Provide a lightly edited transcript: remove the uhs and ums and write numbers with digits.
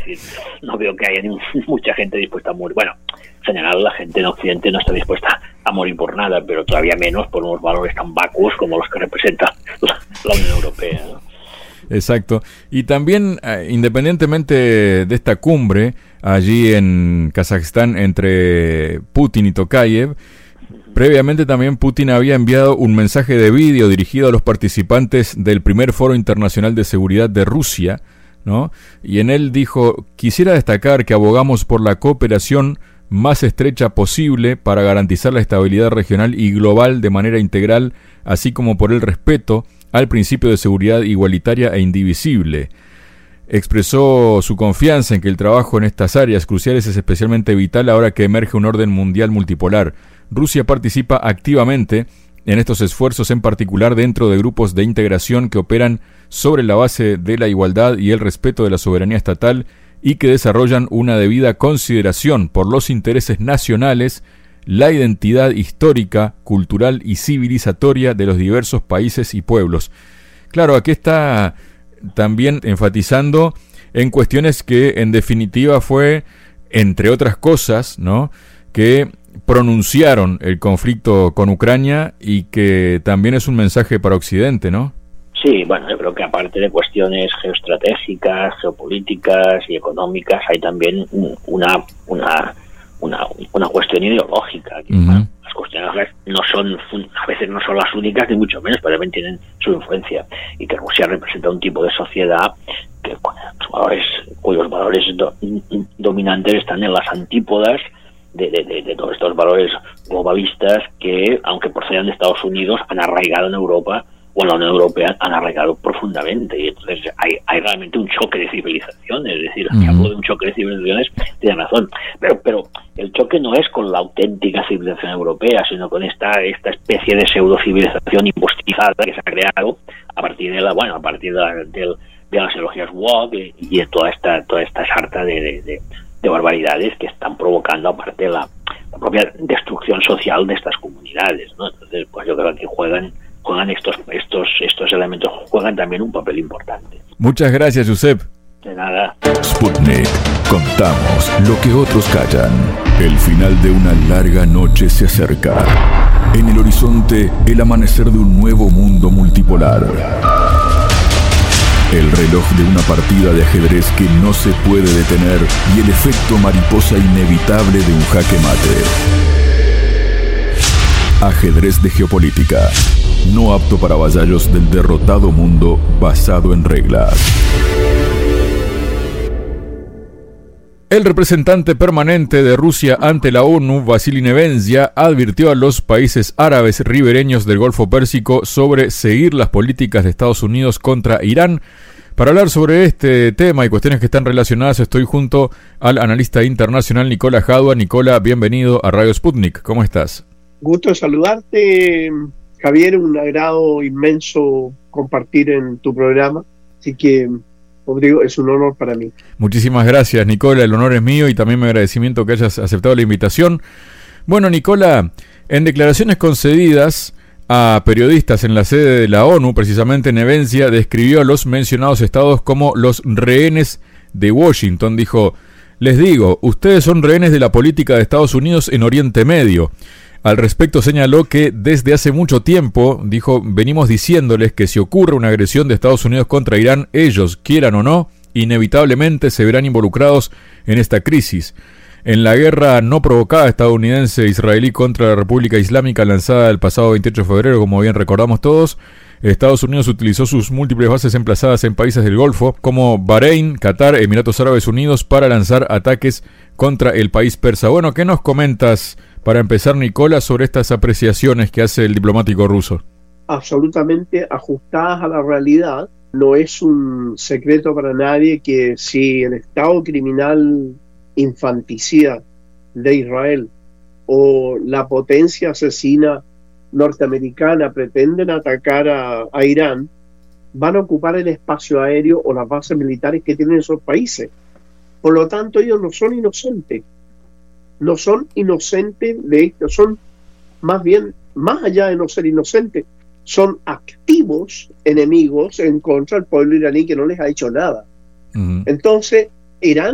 decir, no veo que haya mucha gente dispuesta a morir. Bueno, en general la gente en Occidente no está dispuesta a morir por nada, pero todavía menos por unos valores tan vacuos como los que representa la Unión Europea, ¿no? Exacto. Y también, independientemente de esta cumbre allí en Kazajstán entre Putin y Tokayev, previamente también Putin había enviado un mensaje de vídeo dirigido a los participantes del primer Foro Internacional de Seguridad de Rusia, ¿no? Y en él dijo: quisiera destacar que abogamos por la cooperación más estrecha posible para garantizar la estabilidad regional y global de manera integral, así como por el respeto al principio de seguridad igualitaria e indivisible. Expresó su confianza en que el trabajo en estas áreas cruciales es especialmente vital ahora que emerge un orden mundial multipolar. Rusia participa activamente en estos esfuerzos, en particular dentro de grupos de integración que operan sobre la base de la igualdad y el respeto de la soberanía estatal y que desarrollan una debida consideración por los intereses nacionales, la identidad histórica, cultural y civilizatoria de los diversos países y pueblos. Claro, aquí está también enfatizando en cuestiones que en definitiva fue, entre otras cosas, ¿no?, que pronunciaron el conflicto con Ucrania y que también es un mensaje para Occidente, ¿no? Sí, bueno, yo creo que aparte de cuestiones geoestratégicas, geopolíticas y económicas, hay también una cuestión ideológica. Que, bueno, las cuestiones no son, a veces no son las únicas, ni mucho menos, pero también tienen su influencia. Y que Rusia representa un tipo de sociedad que, cuyos valores dominantes están en las antípodas de todos estos valores globalistas que, aunque procedan de Estados Unidos, han arraigado en Europa o en la Unión Europea, han arraigado profundamente. Y entonces hay realmente un choque de civilizaciones. Es decir, si hablo de un choque de civilizaciones, tiene razón. Pero el choque no es con la auténtica civilización europea, sino con esta especie de pseudo-civilización impostizada que se ha creado a partir de las ideologías woke y de toda esta sarta de barbaridades que están provocando, aparte, la propia destrucción social de estas comunidades, ¿no? Entonces, pues yo creo que juegan estos elementos, juegan también un papel importante. Muchas gracias, Josep. De nada. Sputnik. Contamos lo que otros callan. El final de una larga noche se acerca. En el horizonte, el amanecer de un nuevo mundo multipolar. El reloj de una partida de ajedrez que no se puede detener y el efecto mariposa inevitable de un jaque mate. Ajedrez de geopolítica. No apto para vasallos del derrotado mundo basado en reglas. El representante permanente de Rusia ante la ONU, Vasily Nevencia, advirtió a los países árabes ribereños del Golfo Pérsico sobre seguir las políticas de Estados Unidos contra Irán. Para hablar sobre este tema y cuestiones que están relacionadas, estoy junto al analista internacional Nicola Jadua. Nicola, bienvenido a Radio Sputnik. ¿Cómo estás? Gusto de saludarte, Javier. Un agrado inmenso compartir en tu programa. Así que, Rodrigo, es un honor para mí. Muchísimas gracias, Nicola. El honor es mío y también mi agradecimiento que hayas aceptado la invitación. Bueno, Nicola, en declaraciones concedidas a periodistas en la sede de la ONU, precisamente Nevencia describió a los mencionados estados como los rehenes de Washington. Dijo: les digo, ustedes son rehenes de la política de Estados Unidos en Oriente Medio. Al respecto señaló que desde hace mucho tiempo, dijo, venimos diciéndoles que si ocurre una agresión de Estados Unidos contra Irán, ellos, quieran o no, inevitablemente se verán involucrados en esta crisis. En la guerra no provocada estadounidense-israelí contra la República Islámica lanzada el pasado 28 de febrero, como bien recordamos todos, Estados Unidos utilizó sus múltiples bases emplazadas en países del Golfo, como Bahrein, Qatar, Emiratos Árabes Unidos, para lanzar ataques contra el país persa. Bueno, ¿qué nos comentas, para empezar, Nicola, sobre estas apreciaciones que hace el diplomático ruso? Absolutamente ajustadas a la realidad. No es un secreto para nadie que si el Estado criminal infanticida de Israel o la potencia asesina norteamericana pretenden atacar a Irán, van a ocupar el espacio aéreo o las bases militares que tienen esos países. Por lo tanto, ellos no son inocentes. No son inocentes de esto. Son, más bien, más allá de no ser inocentes, son activos enemigos en contra del pueblo iraní que no les ha hecho nada. Entonces, Irán